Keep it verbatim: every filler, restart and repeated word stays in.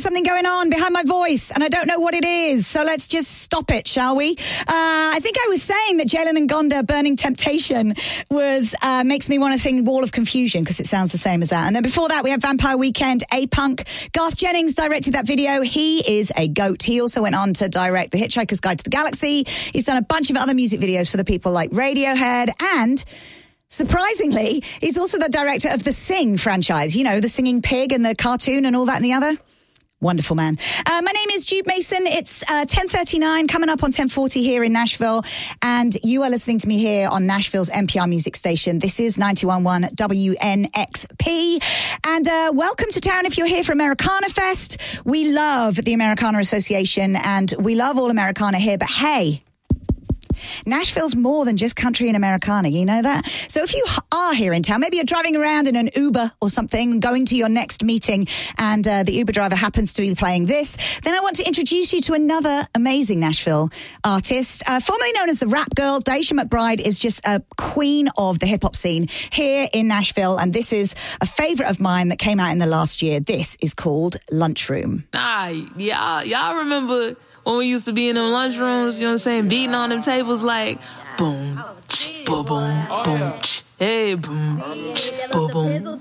something going on behind my voice, and I don't know what it is. So let's just stop it, shall we? Uh, I think I was saying that Jalen and Gonda Burning Temptation was uh, makes me want to sing Wall of Confusion because it sounds the same as that. And then before that, we had Vampire Weekend, A-Punk. Garth Jennings directed that video. He is a goat. He also went on to direct The Hitchhiker's Guide to the Galaxy. He's done a bunch of other music videos for the people like Radiohead, and surprisingly, he's also the director of the Sing franchise. You know, the Singing Pig and the cartoon and all that and the other. Wonderful man. Uh, my name is Jude Mason. It's uh, ten thirty-nine, coming up on ten forty here in Nashville. And you are listening to me here on Nashville's N P R music station. This is ninety-one point one W N X P. And uh, welcome to town if you're here for Americana Fest. We love the Americana Association and we love all Americana here. But hey, Nashville's more than just country and Americana, you know that? So if you are here in town, maybe you're driving around in an Uber or something, going to your next meeting, and uh, the Uber driver happens to be playing this, then I want to introduce you to another amazing Nashville artist. Uh, formerly known as the Rap Girl, Daisha McBride is just a queen of the hip-hop scene here in Nashville, and this is a favourite of mine that came out in the last year. This is called Lunchroom. Nah, y'all, y'all remember when we used to be in them lunchrooms, you know what I'm saying, beating on them tables like boom, ch, boom, boom, boom, ch, hey, boom, ch, boom, boom.